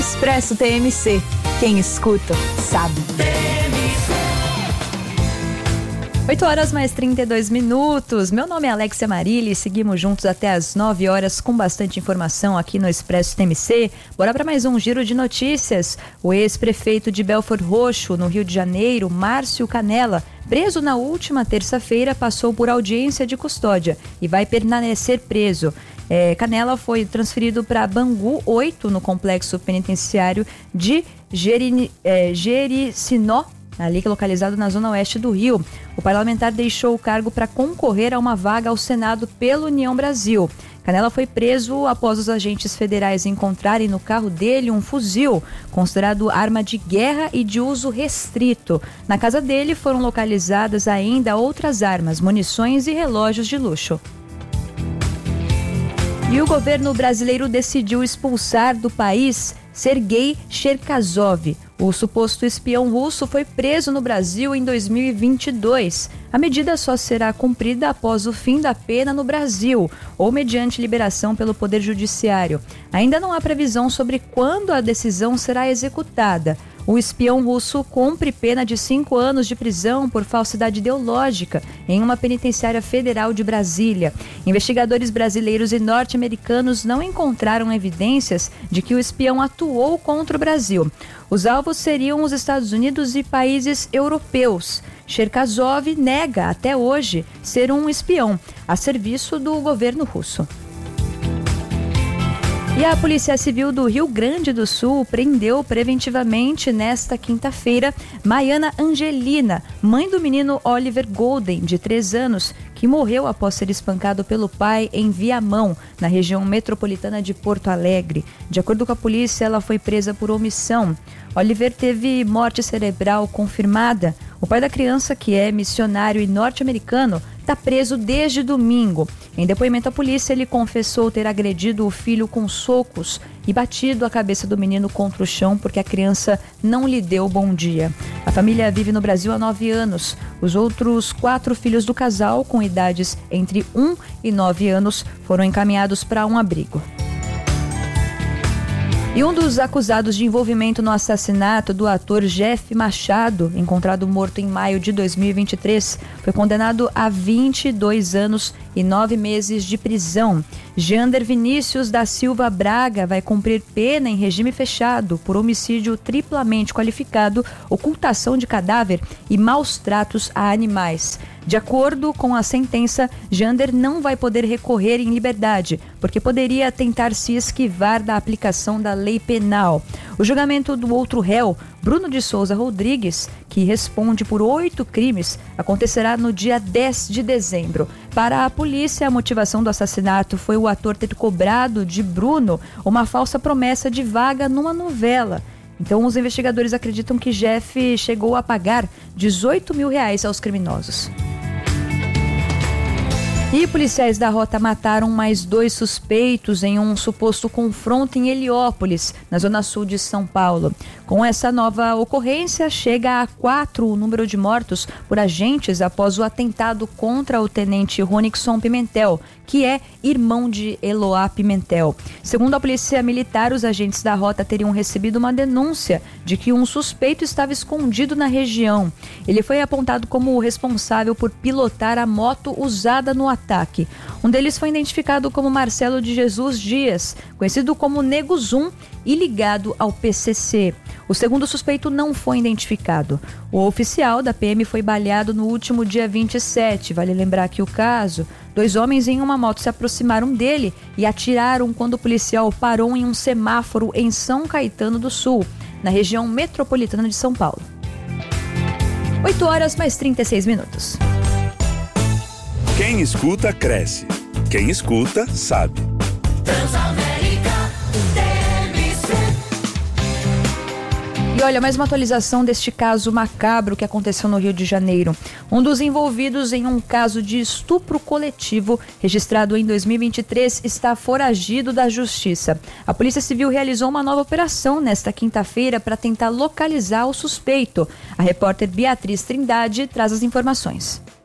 Expresso TMC. Quem escuta, sabe. 8h mais 32. Meu nome é Alexia Marilli e seguimos juntos até as 9 horas com bastante informação aqui no Expresso TMC. Bora para mais um giro de notícias. O ex-prefeito de Belford Roxo, no Rio de Janeiro, Márcio Canella, preso na última terça-feira, passou por audiência de custódia e vai permanecer preso. Canella foi transferido para Bangu 8, no complexo penitenciário de Jericinó, ali localizado na zona oeste do Rio. O parlamentar deixou o cargo para concorrer a uma vaga ao Senado pela União Brasil. Canella foi preso após os agentes federais encontrarem no carro dele um fuzil, considerado arma de guerra e de uso restrito. Na casa dele foram localizadas ainda outras armas, munições e relógios de luxo. E o governo brasileiro decidiu expulsar do país Sergei Cherkasov. O suposto espião russo foi preso no Brasil em 2022. A medida só será cumprida após o fim da pena no Brasil ou mediante liberação pelo Poder Judiciário. Ainda não há previsão sobre quando a decisão será executada. O espião russo cumpre pena de 5 anos de prisão por falsidade ideológica em uma penitenciária federal de Brasília. Investigadores brasileiros e norte-americanos não encontraram evidências de que o espião atuou contra o Brasil. Os alvos seriam os Estados Unidos e países europeus. Cherkasov nega até hoje ser um espião a serviço do governo russo. E a Polícia Civil do Rio Grande do Sul prendeu preventivamente nesta quinta-feira Maiana Angelina, mãe do menino Oliver Golden, de 3 anos, que morreu após ser espancado pelo pai em Viamão, na região metropolitana de Porto Alegre. De acordo com a polícia, ela foi presa por omissão. Oliver teve morte cerebral confirmada. O pai da criança, que é missionário e norte-americano, está preso desde domingo. Em depoimento à polícia, ele confessou ter agredido o filho com socos e batido a cabeça do menino contra o chão porque a criança não lhe deu bom dia. A família vive no Brasil há 9 anos. Os outros 4 filhos do casal, com idades entre 1 e 9 anos, foram encaminhados para um abrigo. E um dos acusados de envolvimento no assassinato do ator Jeff Machado, encontrado morto em maio de 2023, foi condenado a 22 anos e 9 meses de prisão. Jander Vinícius da Silva Braga vai cumprir pena em regime fechado por homicídio triplamente qualificado, ocultação de cadáver e maus tratos a animais. De acordo com a sentença, Jander não vai poder recorrer em liberdade, porque poderia tentar se esquivar da aplicação da lei penal. O julgamento do outro réu, Bruno de Souza Rodrigues, que responde por 8 crimes, acontecerá no dia 10 de dezembro. Para a polícia, a motivação do assassinato foi o ator ter cobrado de Bruno uma falsa promessa de vaga numa novela. Então, os investigadores acreditam que Jeff chegou a pagar R$18 mil aos criminosos. E policiais da Rota mataram mais 2 suspeitos em um suposto confronto em Heliópolis, na zona sul de São Paulo. Com essa nova ocorrência, chega a 4 o número de mortos por agentes após o atentado contra o tenente Ronixon Pimentel, que é irmão de Eloá Pimentel. Segundo a polícia militar, os agentes da Rota teriam recebido uma denúncia de que um suspeito estava escondido na região. Ele foi apontado como o responsável por pilotar a moto usada no ataque. Um deles foi identificado como Marcelo de Jesus Dias, conhecido como Nego Zum e ligado ao PCC. O segundo suspeito não foi identificado. O oficial da PM foi baleado no último dia 27. Vale lembrar que o caso, 2 homens em uma moto se aproximaram dele e atiraram quando o policial parou em um semáforo em São Caetano do Sul, na região metropolitana de São Paulo. 8h mais 36. Quem escuta, cresce. Quem escuta, sabe. E olha, mais uma atualização deste caso macabro que aconteceu no Rio de Janeiro. Um dos envolvidos em um caso de estupro coletivo registrado em 2023 está foragido da justiça. A Polícia Civil realizou uma nova operação nesta quinta-feira para tentar localizar o suspeito. A repórter Beatriz Trindade traz as informações.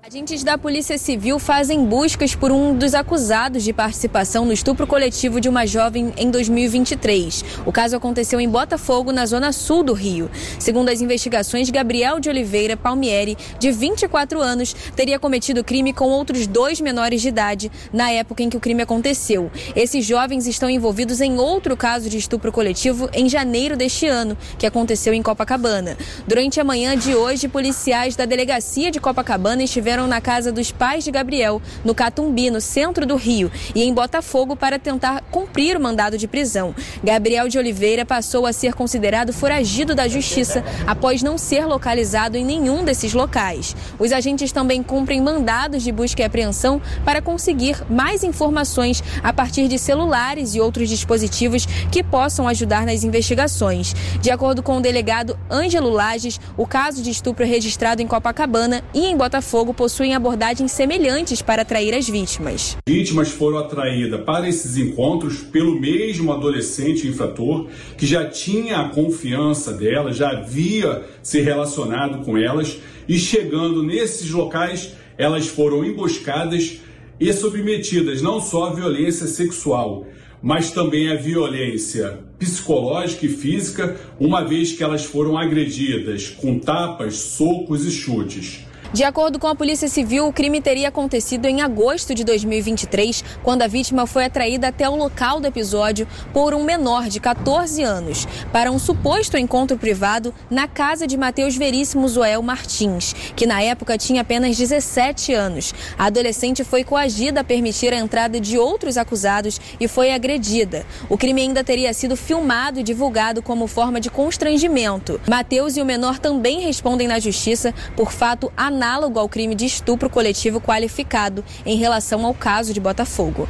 Agentes da Polícia Civil fazem buscas por um dos acusados de participação no estupro coletivo de uma jovem em 2023. O caso aconteceu em Botafogo, na zona sul do Rio. Segundo as investigações, Gabriel de Oliveira Palmieri, de 24 anos, teria cometido crime com outros 2 menores de idade na época em que o crime aconteceu. Esses jovens estão envolvidos em outro caso de estupro coletivo em janeiro deste ano, que aconteceu em Copacabana. Durante a manhã de hoje, policiais da delegacia de Copacabana estiveram na casa dos pais de Gabriel, no Catumbi, no centro do Rio, e em Botafogo para tentar cumprir o mandado de prisão. Gabriel de Oliveira passou a ser considerado foragido da justiça após não ser localizado em nenhum desses locais. Os agentes também cumprem mandados de busca e apreensão para conseguir mais informações a partir de celulares e outros dispositivos que possam ajudar nas investigações. De acordo com o delegado Ângelo Lages, o caso de estupro registrado em Copacabana e em Botafogo possuem abordagens semelhantes para atrair as vítimas. Vítimas foram atraídas para esses encontros pelo mesmo adolescente infrator que já tinha a confiança delas, já havia se relacionado com elas, e chegando nesses locais elas foram emboscadas e submetidas não só à violência sexual, mas também à violência psicológica e física, uma vez que elas foram agredidas com tapas, socos e chutes. De acordo com a Polícia Civil, o crime teria acontecido em agosto de 2023, quando a vítima foi atraída até o local do episódio por um menor de 14 anos, para um suposto encontro privado na casa de Matheus Veríssimo Zoel Martins, que na época tinha apenas 17 anos. A adolescente foi coagida a permitir a entrada de outros acusados e foi agredida. O crime ainda teria sido filmado e divulgado como forma de constrangimento. Matheus e o menor também respondem na justiça por fato análogo ao crime de estupro coletivo qualificado em relação ao caso de Botafogo.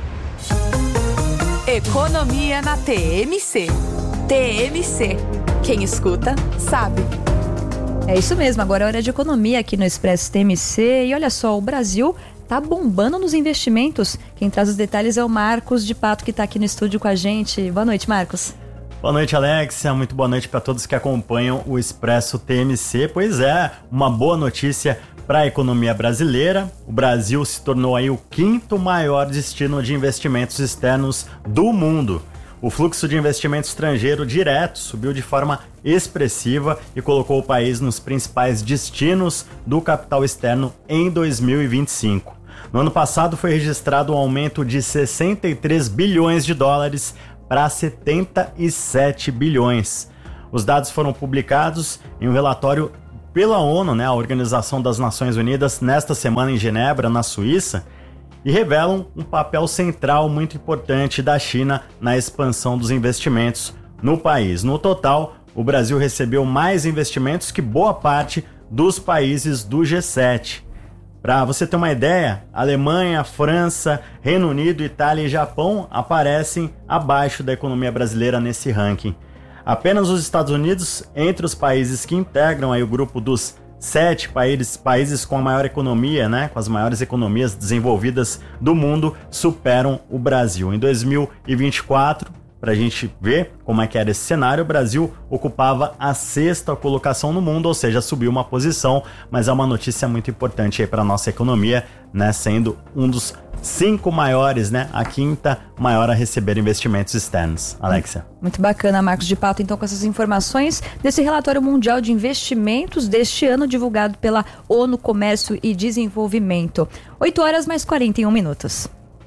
Economia na TMC. TMC. Quem escuta, sabe. É isso mesmo, agora é hora de economia aqui no Expresso TMC. E olha só, o Brasil tá bombando nos investimentos. Quem traz os detalhes é o Marcos de Pato, que está aqui no estúdio com a gente. Boa noite, Marcos. Boa noite, Alexia. Muito boa noite para todos que acompanham o Expresso TMC. Pois é, uma boa notícia para a economia brasileira. O Brasil se tornou aí o 5º maior destino de investimentos externos do mundo. O fluxo de investimento estrangeiro direto subiu de forma expressiva e colocou o país nos principais destinos do capital externo em 2025. No ano passado foi registrado um aumento de 63 bilhões de dólares para 77 bilhões. Os dados foram publicados em um relatório pela ONU, a Organização das Nações Unidas, nesta semana em Genebra, na Suíça, e revelam um papel central muito importante da China na expansão dos investimentos no país. No total, o Brasil recebeu mais investimentos que boa parte dos países do G7. Para você ter uma ideia, Alemanha, França, Reino Unido, Itália e Japão aparecem abaixo da economia brasileira nesse ranking. Apenas os Estados Unidos, entre os países que integram aí o grupo dos 7 países com a maior economia, com as maiores economias desenvolvidas do mundo, superam o Brasil. Em 2024, para a gente ver como é que era esse cenário, o Brasil ocupava a 6ª colocação no mundo, ou seja, subiu uma posição, mas é uma notícia muito importante aí para a nossa economia, sendo um dos 5 maiores, a 5ª maior a receber investimentos externos. Alexia. Muito bacana, Marcos de Pato, então, com essas informações desse relatório mundial de investimentos deste ano, divulgado pela ONU Comércio e Desenvolvimento. 8 horas mais 41 minutos.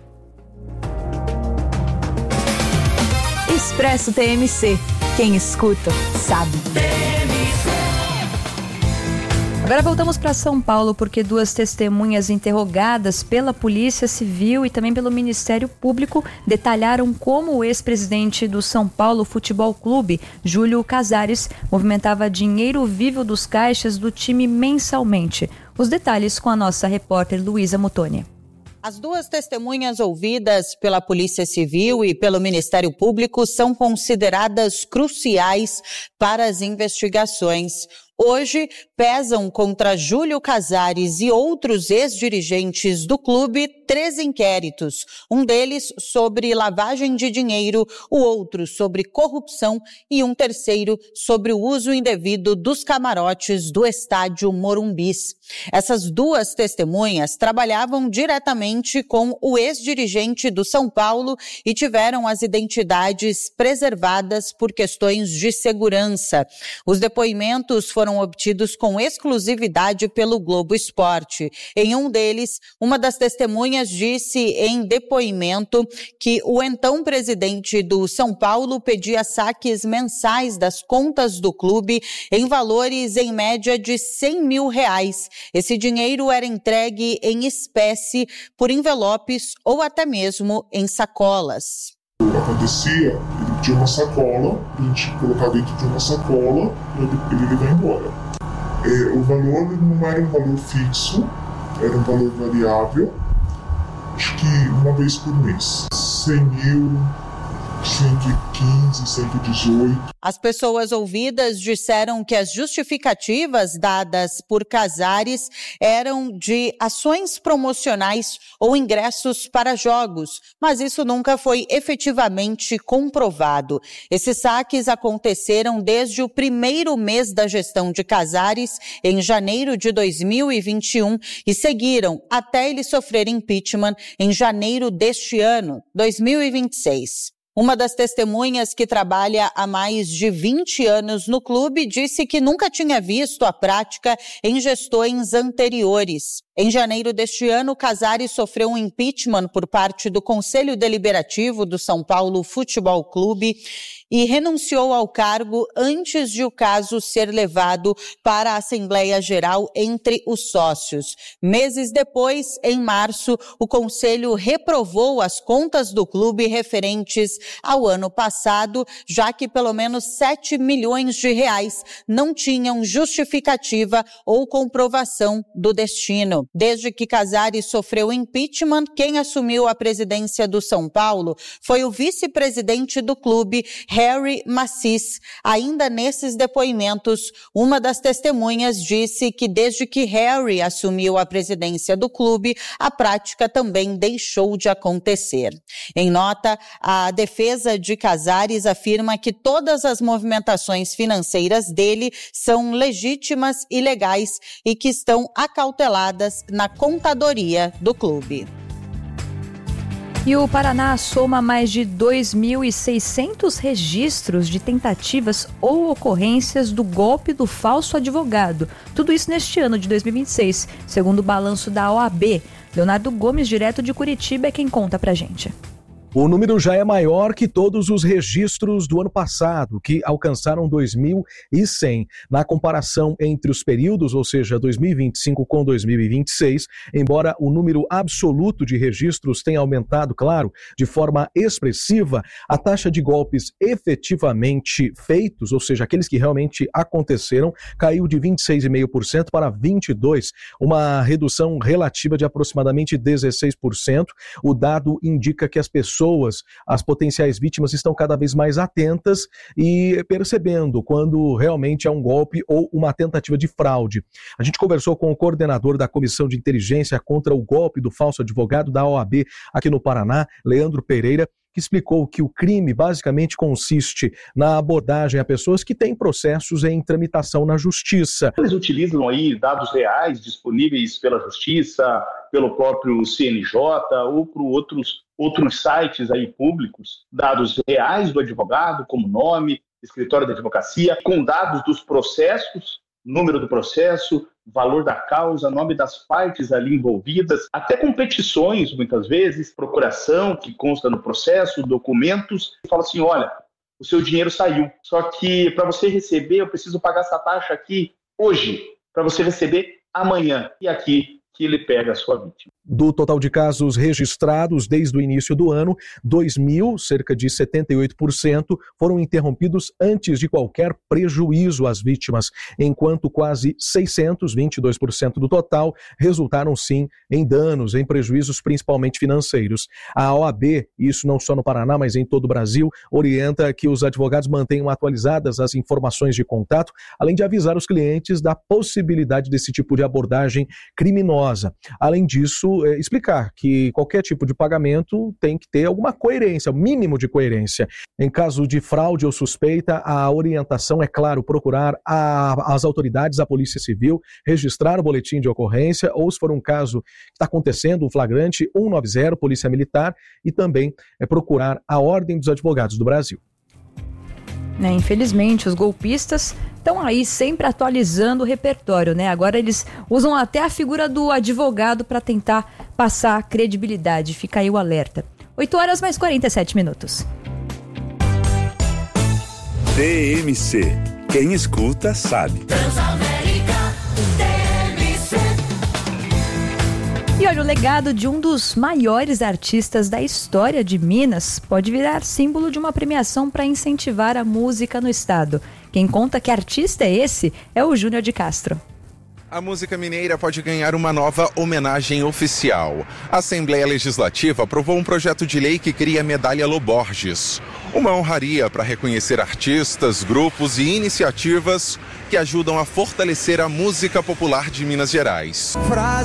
Expresso TMC. Quem escuta, sabe. Agora voltamos para São Paulo, porque 2 testemunhas interrogadas pela Polícia Civil e também pelo Ministério Público detalharam como o ex-presidente do São Paulo Futebol Clube, Júlio Casares, movimentava dinheiro vivo dos caixas do time mensalmente. Os detalhes com a nossa repórter Luísa Mutoni. As 2 testemunhas ouvidas pela Polícia Civil e pelo Ministério Público são consideradas cruciais para as investigações. Hoje, pesam contra Júlio Casares e outros ex-dirigentes do clube 3 inquéritos. Um deles sobre lavagem de dinheiro, o outro sobre corrupção e um terceiro sobre o uso indevido dos camarotes do estádio Morumbis. Essas duas testemunhas trabalhavam diretamente com o ex-dirigente do São Paulo e tiveram as identidades preservadas por questões de segurança. Os depoimentos foram obtidos com exclusividade pelo Globo Esporte. Em um deles, uma das testemunhas disse em depoimento que o então presidente do São Paulo pedia saques mensais das contas do clube em valores em média de R$100 mil. Esse dinheiro era entregue em espécie por envelopes ou até mesmo em sacolas. Acontecia, ele tinha uma sacola, a gente colocar dentro de uma sacola para ele levar embora. O valor não era um valor fixo, era um valor variável, acho que uma vez por mês. 100 mil, 115, 118. As pessoas ouvidas disseram que as justificativas dadas por Casares eram de ações promocionais ou ingressos para jogos, mas isso nunca foi efetivamente comprovado. Esses saques aconteceram desde o primeiro mês da gestão de Casares, em janeiro de 2021, e seguiram até ele sofrer impeachment em janeiro deste ano, 2026. Uma das testemunhas, que trabalha há mais de 20 anos no clube, disse que nunca tinha visto a prática em gestões anteriores. Em janeiro deste ano, Casares sofreu um impeachment por parte do Conselho Deliberativo do São Paulo Futebol Clube e renunciou ao cargo antes de o caso ser levado para a Assembleia Geral entre os sócios. Meses depois, em março, o Conselho reprovou as contas do clube referentes ao ano passado, já que pelo menos R$7 milhões não tinham justificativa ou comprovação do destino. Desde que Casares sofreu impeachment, quem assumiu a presidência do São Paulo foi o vice-presidente do clube, Harry Macis. Ainda nesses depoimentos, uma das testemunhas disse que desde que Harry assumiu a presidência do clube, a prática também deixou de acontecer. Em nota, a defesa de Casares afirma que todas as movimentações financeiras dele são legítimas e legais e que estão acauteladas na contadoria do clube. E o Paraná soma mais de 2.600 registros de tentativas ou ocorrências do golpe do falso advogado. Tudo isso neste ano de 2026, segundo o balanço da OAB. Leonardo Gomes, direto de Curitiba, é quem conta pra gente. O número já é maior que todos os registros do ano passado, que alcançaram 2.100. Na comparação entre os períodos, ou seja, 2025 com 2026, embora o número absoluto de registros tenha aumentado, claro, de forma expressiva, a taxa de golpes efetivamente feitos, ou seja, aqueles que realmente aconteceram, caiu de 26,5% para 22%, uma redução relativa de aproximadamente 16%. O dado indica que as potenciais vítimas estão cada vez mais atentas e percebendo quando realmente é um golpe ou uma tentativa de fraude. A gente conversou com o coordenador da Comissão de Inteligência contra o Golpe do Falso Advogado da OAB aqui no Paraná, Leandro Pereira, que explicou que o crime basicamente consiste na abordagem a pessoas que têm processos em tramitação na justiça. Eles utilizam aí dados reais disponíveis pela justiça, pelo próprio CNJ ou por outros sites aí públicos, dados reais do advogado, como nome, escritório de advocacia, com dados dos processos, número do processo, valor da causa, nome das partes ali envolvidas, até com petições, muitas vezes, procuração que consta no processo, documentos, e fala assim, olha, o seu dinheiro saiu, só que para você receber eu preciso pagar essa taxa aqui hoje, para você receber amanhã, e aqui que ele pega a sua vítima. Do total de casos registrados desde o início do ano, 2.000, cerca de 78%, foram interrompidos antes de qualquer prejuízo às vítimas, enquanto quase 600, 22% do total, resultaram sim em danos, em prejuízos principalmente financeiros. A OAB, isso não só no Paraná, mas em todo o Brasil, orienta que os advogados mantenham atualizadas as informações de contato, além de avisar os clientes da possibilidade desse tipo de abordagem criminosa. Além disso, explicar que qualquer tipo de pagamento tem que ter alguma coerência, o mínimo de coerência. Em caso de fraude ou suspeita, a orientação é, claro, procurar as autoridades, a Polícia Civil, registrar o boletim de ocorrência, ou se for um caso que está acontecendo, um flagrante, 190, Polícia Militar, e também procurar a Ordem dos Advogados do Brasil. Infelizmente, os golpistas estão aí sempre atualizando o repertório, né? Agora eles usam até a figura do advogado para tentar passar credibilidade. Fica aí o alerta. 8 horas mais 47 minutos. TMC. Quem escuta sabe. E olha, o legado de um dos maiores artistas da história de Minas pode virar símbolo de uma premiação para incentivar a música no estado. Quem conta que artista é esse é o Júnior de Castro. A música mineira pode ganhar uma nova homenagem oficial. A Assembleia Legislativa aprovou um projeto de lei que cria a Medalha Loborges, uma honraria para reconhecer artistas, grupos e iniciativas que ajudam a fortalecer a música popular de Minas Gerais.